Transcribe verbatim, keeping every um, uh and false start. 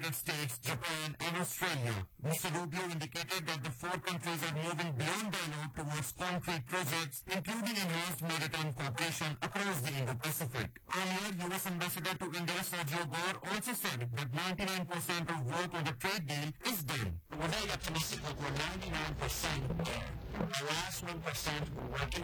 United States, Japan, and Australia. Mister Rubio indicated that the four countries are moving beyond dialogue towards concrete projects, including enhanced maritime cooperation across the Indo-Pacific. Earlier, U S Ambassador to India Sergio Gore also said that ninety-nine percent of work on the trade deal is done. We're very optimistic that we're ninety-nine percent there. The last one percent we're working